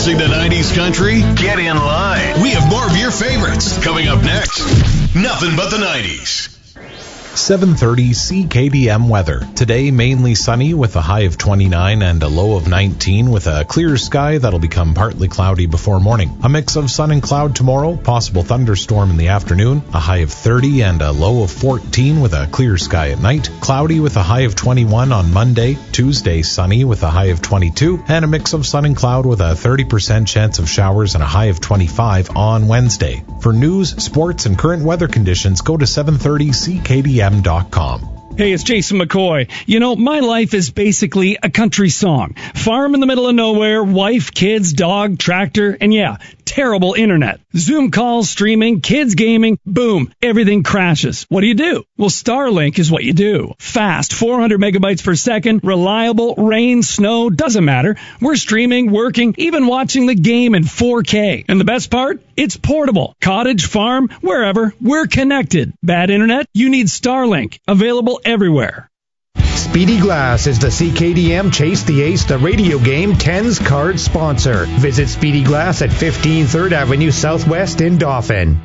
listening to 90s Country? Get in line. We have more of your favorites coming up next. Nothing but the 90s. 7:30 CKDM weather. Today, mainly sunny with a high of 29 and a low of 19 with a clear sky that'll become partly cloudy before morning. A mix of sun and cloud tomorrow, possible thunderstorm in the afternoon, a high of 30 and a low of 14 with a clear sky at night. Cloudy with a high of 21 on Monday. Tuesday, sunny with a high of 22 and a mix of sun and cloud with a 30% chance of showers and a high of 25 on Wednesday. For news, sports, and current weather conditions, go to 730CKDM.com. Hey, it's Jason McCoy. You know, my life is basically a country song. Farm in the middle of nowhere, wife, kids, dog, tractor, and yeah, terrible internet. Zoom calls, streaming, kids gaming, boom, everything crashes. What do? Well, Starlink is what you do. Fast, 400 megabytes per second, reliable, rain, snow, doesn't matter. We're streaming, working, even watching the game in 4K. And the best part? It's portable. Cottage, farm, wherever, we're connected. Bad internet? You need Starlink. Available everywhere. Speedy Glass is the CKDM Chase the Ace, the radio game 10's card sponsor. Visit Speedy Glass at 15 3rd Avenue Southwest in Dauphin.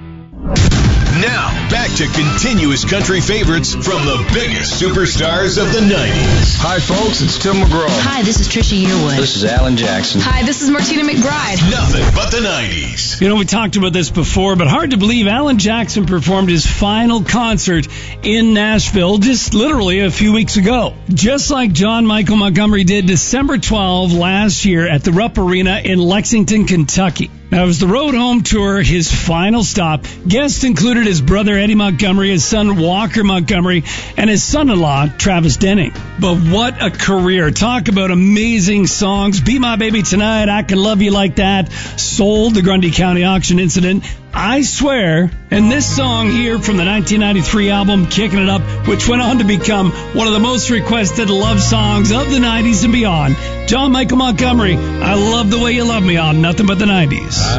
Now, back to continuous country favorites from the biggest superstars of the 90s. Hi, folks, it's Tim McGraw. Hi, this is Trisha Yearwood. This is Alan Jackson. Hi, this is Martina McBride. Nothing but the 90s. You know, we talked about this before, but hard to believe Alan Jackson performed his final concert in Nashville just literally a few weeks ago. Just like John Michael Montgomery did December 12 last year at the Rupp Arena in Lexington, Kentucky. Now, it was the road home tour, his final stop. Guests included his brother Eddie Montgomery, his son Walker Montgomery, and his son-in-law Travis Denning. But what a career. Talk about amazing songs. Be My Baby Tonight, I Can Love You Like That, Sold, the Grundy County Auction Incident, I Swear, and this song here from the 1993 album, Kicking It Up, which went on to become one of the most requested love songs of the 90s and beyond. John Michael Montgomery, I Love the Way You Love Me on Nothing But the 90s.